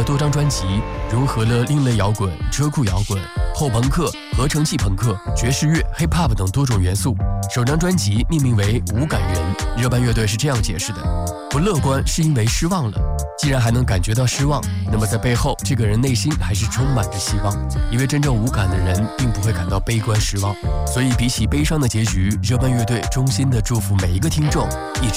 多张专辑，融合了另类摇滚、车库摇滚、后朋克、合成器朋克、爵士乐、hip hop 等多种元素。首张专辑命名为《无感人》，热班乐队是这样解释的：不乐观是因为失望了，既然还能感觉到失望，那么在背后这个人内心还是充满着希望，因为真正无感的人并不会感到悲观失望。所以比起悲伤的结局，热班乐队衷心的祝福每一个听众一直